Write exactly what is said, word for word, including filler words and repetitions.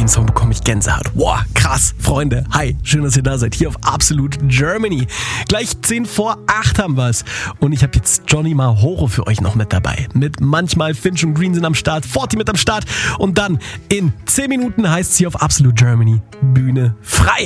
diesem Song bekomme ich Gänsehaut. Wow, krass, Freunde. Hi, schön, dass ihr da seid. Hier auf Absolute Germany. Gleich zehn vor acht haben wir es. Und ich habe jetzt Johnny Mahoro für euch noch mit dabei. Mit manchmal Finch und Green sind am Start, Forty mit am Start. Und dann in zehn Minuten heißt es hier auf Absolute Germany Bühne frei.